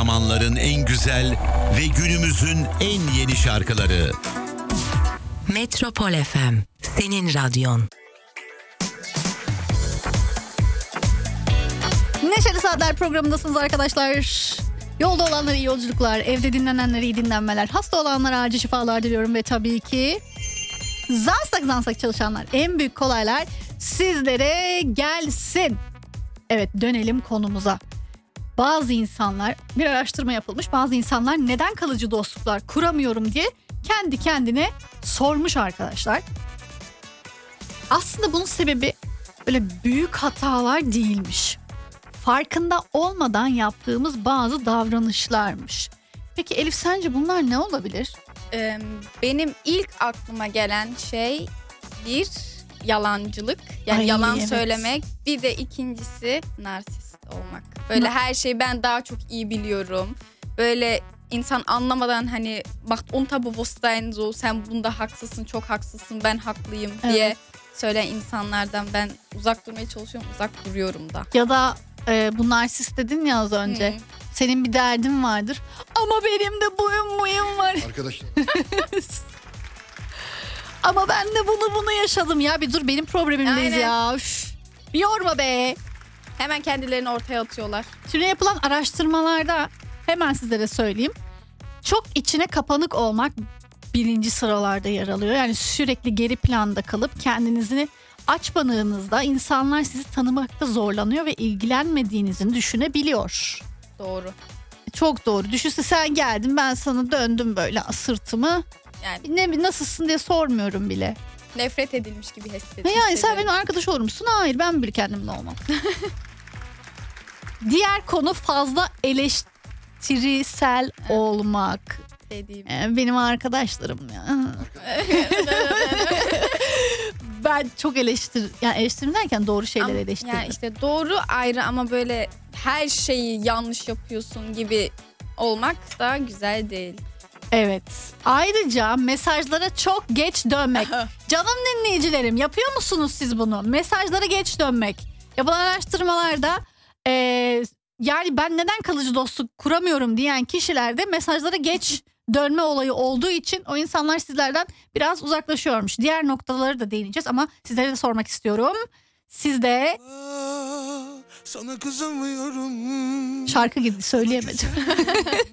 zamanların en güzel ve günümüzün en yeni şarkıları. Metropol FM, senin radyon. Neşeli Saatler programındasınız arkadaşlar. Yolda olanlara iyi yolculuklar, evde dinlenenlere iyi dinlenmeler, hasta olanlara acil şifalar diliyorum ve tabii ki zansak çalışanlar, en büyük kolaylar sizlere gelsin. Evet, dönelim konumuza. Bazı insanlar, bir araştırma yapılmış, bazı insanlar neden kalıcı dostluklar kuramıyorum diye kendi kendine sormuş arkadaşlar. Aslında bunun sebebi böyle büyük hatalar değilmiş. Farkında olmadan yaptığımız bazı davranışlarmış. Peki Elif, sence bunlar ne olabilir? Benim ilk aklıma gelen şey bir yalancılık. Yani Ay, yalan evet. söylemek. Bir de ikincisi narsist olmak. Böyle her şeyi ben daha çok iyi biliyorum. Böyle insan anlamadan hani bak unta bewusstsein so, sen bunda haksızsın, çok haksızsın, ben haklıyım diye Evet. söyleyen insanlardan ben uzak durmaya çalışıyorum, uzak duruyorum da. Ya da bu narsist dedin ya az önce. Senin bir derdin vardır. Ama benim de buyum var. Arkadaşlar. Ama ben de bunu yaşadım ya. Bir dur, benim problemimdeyiz Aynen. ya. Üf. Bir yorma be. Hemen kendilerini ortaya atıyorlar. Şimdi yapılan araştırmalarda hemen sizlere söyleyeyim. Çok içine kapanık olmak birinci sıralarda yer alıyor. Yani sürekli geri planda kalıp kendinizi açmadığınızda insanlar sizi tanımakta zorlanıyor ve ilgilenmediğinizi düşünebiliyor. Doğru. Çok doğru. Düşünsene, sen geldin, ben sana döndüm böyle sırtımı. Yani Ne, nasılsın diye sormuyorum bile. nefret edilmiş gibi Yani sen benim arkadaş olur musun? Hayır, ben bile kendimle olmam. Diğer konu fazla eleştirisel olmak. dediğim. Benim arkadaşlarım ya. Ben çok yani eleştirim derken doğru şeyleri eleştiririm. Yani işte doğru ayrı ama böyle her şeyi yanlış yapıyorsun gibi olmak da güzel değil. Evet. Ayrıca mesajlara çok geç dönmek. Canım dinleyicilerim, yapıyor musunuz siz bunu? Mesajlara geç dönmek. Yapılan araştırmalarda yani ben neden kalıcı dostluk kuramıyorum diyen kişilerde mesajlara geç dönme olayı olduğu için o insanlar sizlerden biraz uzaklaşıyormuş. Diğer noktaları da değineceğiz ama sizlere de sormak istiyorum. Siz de Sana kızamıyorum. şarkı gibi söyleyemedim.